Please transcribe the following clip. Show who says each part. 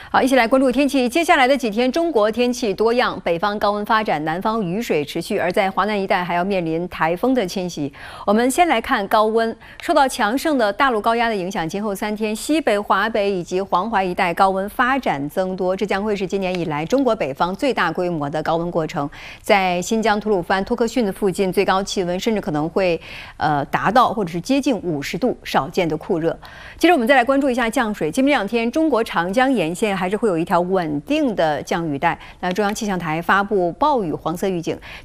Speaker 1: 好，一起来关注天气。接下来的几天，中国天气多样，北方高温发展，南方雨水持续，而在华南一带还要面临台风的侵袭。我们先来看高温，受到强盛的大陆高压的影响，今后3天，西北、华北以及黄淮一带高温发展增多，这将会是今年以来中国北方最大规模的高温过程。在新疆吐鲁番、托克逊的附近，最高气温甚至可能会达到或者是接近50度，少见的酷热。接着我们再来关注一下降水，今明2天，中国长江沿线还是会有一条稳定的降雨带。那中央气象台发布暴雨黄色预警。